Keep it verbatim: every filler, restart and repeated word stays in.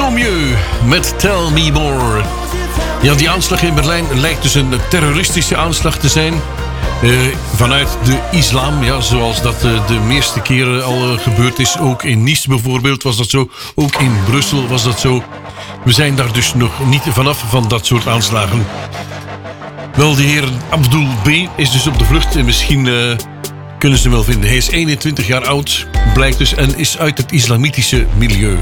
Courtomieux met Tell Me More. Ja, die aanslag in Berlijn lijkt dus een terroristische aanslag te zijn. Uh, vanuit de islam, ja, zoals dat uh, de meeste keren al uh, gebeurd is. Ook in Nice bijvoorbeeld was dat zo. Ook in Brussel was dat zo. We zijn daar dus nog niet vanaf van dat soort aanslagen. Wel, de heer Abdul B. is dus op de vlucht. En misschien uh, kunnen ze hem wel vinden. Hij is eenentwintig jaar oud, blijkt dus, en is uit het islamitische milieu.